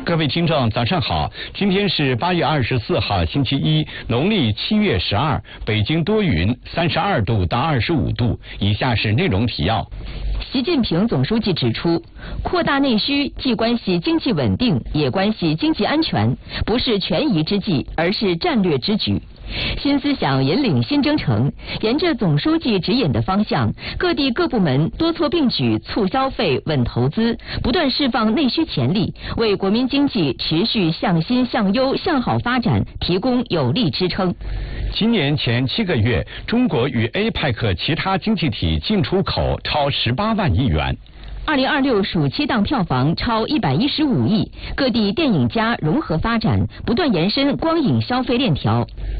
各位听众，早上好！今天是8月24号，星期一，农历7月12，北京多云，32度到25度。以下是内容提要。 习近平总书记指出，扩大内需既关系经济稳定，也关系经济安全，不是权宜之计，而是战略之举。新思想引领新征程，沿着总书记指引的方向，各地各部门多措并举，促消费、稳投资，不断释放内需潜力，为国民经济持续向新向优向好发展提供有力支撑。 今年前7个月，中国与 APEC 其他经济体进出口超18万亿元。 2026暑期档票房超115亿，各地电影家融合发展，不断延伸光影消费链条。